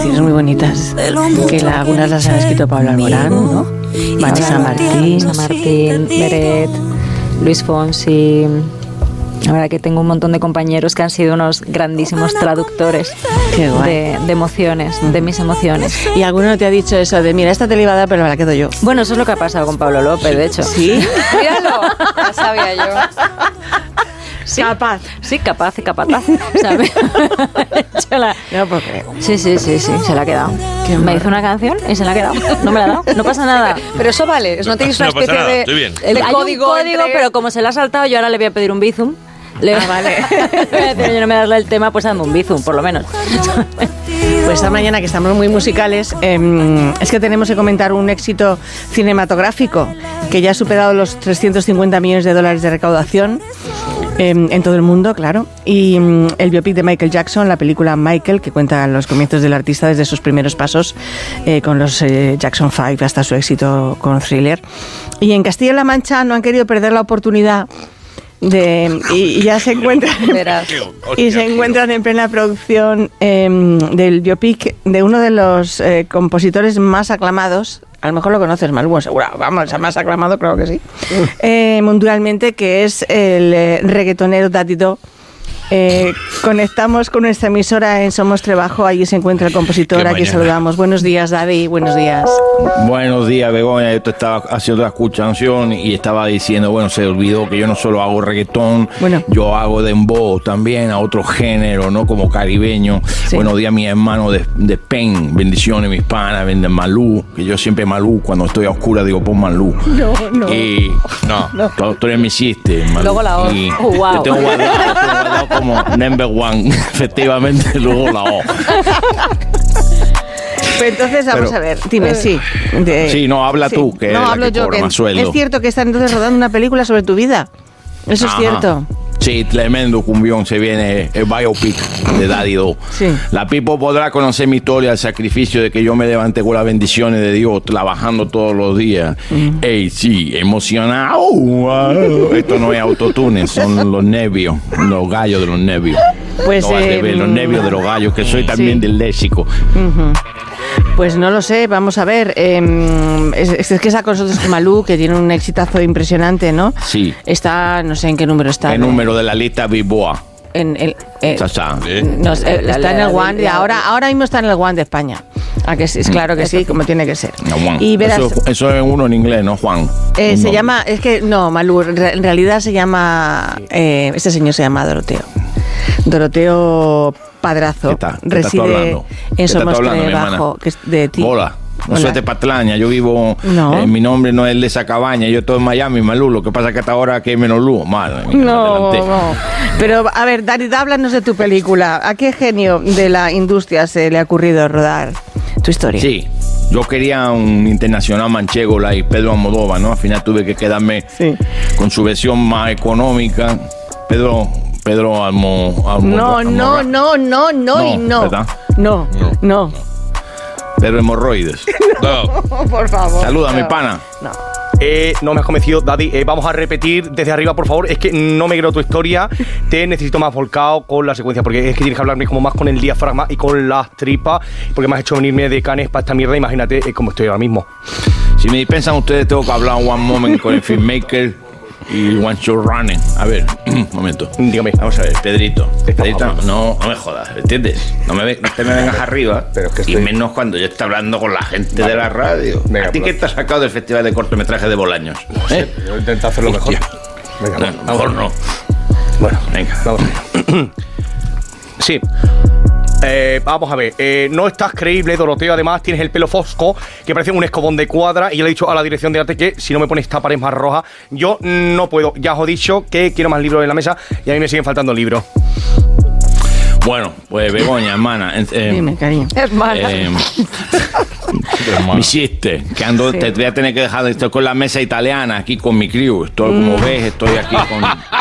Canciones muy bonitas, que algunas las ha escrito Pablo Alborán, ¿no? Vanessa Martín, Beret, Luis Fonsi. La verdad que tengo un montón de compañeros que han sido unos grandísimos traductores de emociones, de mis emociones. ¿Y alguno te ha dicho eso de, mira, esta te la iba a dar, pero me la quedo yo? Bueno, eso es lo que ha pasado con Pablo López, de hecho. ¿Sí? Míralo, ya sabía yo. Sí, capaz, ¿sabes? No puedo creer. Sí, se la ha quedado. Me hizo una canción y se la ha quedado. No me la ha dado, no pasa nada. Pero eso vale, no tenéis una especie nada, de... estoy bien. Hay un código, pero como se la ha saltado, yo ahora le voy a pedir un bizum. Vale. Yo no me darle el tema, pues dame un bizum, por lo menos. Pues esta mañana, que estamos muy musicales, es que tenemos que comentar un éxito cinematográfico que ya ha superado los 350 millones de dólares de recaudación en todo el mundo, claro. Y el biopic de Michael Jackson, la película Michael, que cuenta los comienzos del artista desde sus primeros pasos con los Jackson 5 hasta su éxito con Thriller. Y en Castilla-La Mancha no han querido perder la oportunidad y ya se encuentran en plena producción del biopic de uno de los compositores más aclamados. A lo mejor lo conoces, Malú, seguro. Vamos, el más aclamado, creo que sí. Mundialmente, que es el reggaetonero Daddy Do. Conectamos con nuestra emisora en Somos Trebajo. Allí se encuentra el compositor. Aquí saludamos. Buenos días, Daddy. Buenos días. Buenos días, Begoña. Yo te estaba haciendo la escuchación y estaba diciendo, bueno, se olvidó que yo no solo hago reggaetón, yo hago dembow también, a otro género, ¿no? Como caribeño. Sí. Buenos días, mis hermanos de Pen. Bendiciones, mis panas, venden Malú, que yo siempre Malú, cuando estoy a oscura digo, pon Malú. Tú eres mi sister, Malú. Luego la O. Wow. Yo tengo guardado como number one, efectivamente, luego la O. Pues entonces vamos a ver, dime, habla tú, que no, es hablo la que yo, cobra más sueldo. Es cierto que están entonces rodando una película sobre tu vida. Eso es cierto. Sí, tremendo cumbión, se viene el biopic de Daddy Do. Sí. La people podrá conocer mi historia, el sacrificio de que yo me levanté con las bendiciones de Dios, trabajando todos los días. Ey, sí, emocionado. Wow. Esto no es autotune, son los nervios, los gallos de los nervios. Pues los nervios de los gallos, que soy también del léxico. Pues no lo sé, vamos a ver. Es que está con nosotros Malú, que tiene un exitazo impresionante, ¿no? Sí. Está, no sé en qué número está. El número de la lista Bilboa. Está en el One, ahora mismo está en el One de España. Que es claro que sí, como tiene que ser. Y verás, eso es uno en inglés, ¿no, Juan? Se llama, es que no, Malú, en realidad se llama, este señor se llama Doroteo Padrazo. Reside en Somos Trebajo, que es de ti. Hola. No soy de Patraña, yo vivo, mi nombre no es el de esa cabaña, yo estoy en Miami, Malú, lo que pasa es que hasta ahora que hay menos luz, madre mía, no. Pero, a ver, Daddy, háblanos de tu película. ¿A qué genio de la industria se le ha ocurrido rodar tu historia? Sí, yo quería un internacional manchego, like Pedro Almodóvar, ¿no? Al final tuve que quedarme con su versión más económica. Pedro Almodóvar. No. Pero hemorroides. No, por favor. Saluda, mi pana. No me has convencido, Daddy. Vamos a repetir desde arriba, por favor. Es que no me creo tu historia. Te necesito más volcado con la secuencia, porque es que tienes que hablarme como más con el diafragma y con las tripas, porque me has hecho venirme de Cannes para esta mierda. Imagínate cómo estoy ahora mismo. Si me dispensan ustedes, tengo que hablar one moment con el filmmaker y One Shot Running. A ver, un momento. Dígame. Vamos a ver, Pedrito, no me jodas, ¿entiendes? No te me vengas arriba, pero es que y menos cuando yo estoy hablando con la gente de la radio. Venga, ¿a ti qué te has sacado del Festival de Cortometraje de Bolaños? No sé, yo intento hacerlo mejor. Venga, mejor no. Bueno, venga, vamos allá. Sí. Vamos a ver, no estás creíble, Doroteo. Además tienes el pelo fosco que parece un escobón de cuadra. Y yo le he dicho a la dirección de arte que si no me pones esta pared más roja, yo no puedo. Ya os he dicho que quiero más libros en la mesa y a mí me siguen faltando libros. Bueno, pues Begoña, hermana. Dime, cariño. Hermana. Mi chiste, que te voy a tener que dejar. Estoy con la mesa italiana aquí con mi crew. Estoy, como ves, estoy aquí con